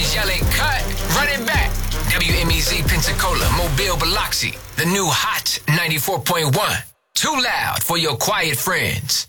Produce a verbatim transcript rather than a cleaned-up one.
is yelling, cut, run it back. W M E Z Pensacola, Mobile, Biloxi. The new Hot ninety-four point one. Too loud for your quiet friends.